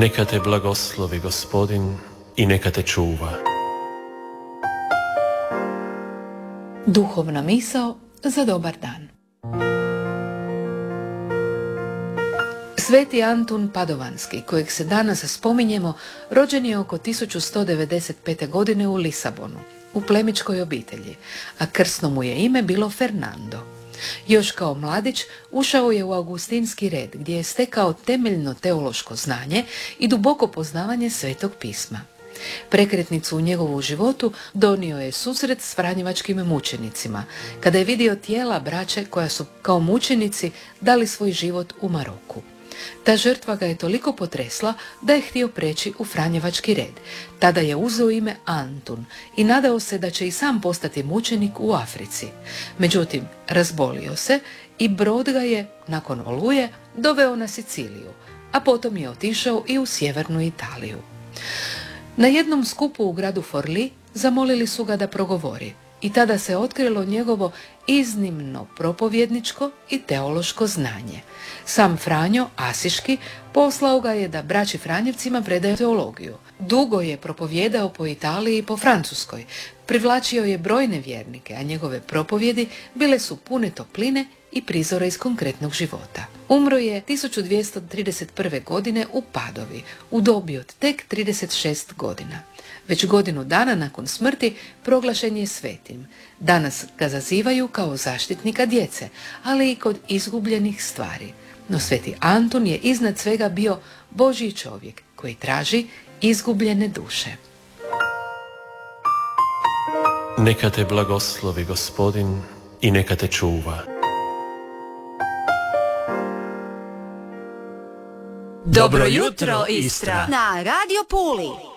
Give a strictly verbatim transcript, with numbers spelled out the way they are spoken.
Neka te blagoslovi Gospodin i neka te čuva. Duhovna misao za dobar dan. Sveti Antun Padovanski, kojeg se danas spominjemo, rođen je oko tisuću sto devedeset pete. godine u Lisabonu, u plemičkoj obitelji, a krsno mu je ime bilo Fernando. Još kao mladić ušao je u augustinski red, gdje je stekao temeljno teološko znanje i duboko poznavanje Svetog pisma. Prekretnicu u njegovu životu donio je susret s franjevačkim mučenicima, kada je vidio tijela braće koja su kao mučenici dali svoj život u Maroku. Ta žrtva ga je toliko potresla da je htio preći u franjevački red. Tada je uzeo ime Antun i nadao se da će i sam postati mučenik u Africi. Međutim, razbolio se i brod ga je, nakon oluje, doveo na Siciliju, a potom je otišao i u sjevernu Italiju. Na jednom skupu u gradu Forlì zamolili su ga da progovori i tada se otkrilo njegovo iznimno propovjedničko i teološko znanje. Sam Franjo Asiški poslao ga je da braći Franjevcima predaje teologiju. Dugo je propovjedao po Italiji i po Francuskoj, privlačio je brojne vjernike, a njegove propovjedi bile su pune topline i prizora iz konkretnog života. Umro je tisuću dvjesto trideset prve. godine u Padovi, u dobi od tek trideset šest godina. Već godinu dana nakon smrti proglašen je svetim. Danas ga zazivaju kao zaštitnika djece, ali i kod izgubljenih stvari. No sveti Antun je iznad svega bio Božji čovjek koji traži izgubljene duše. Neka te blagoslovi Gospodin i neka te čuva. Dobro jutro, Istra! Na Radio Puli.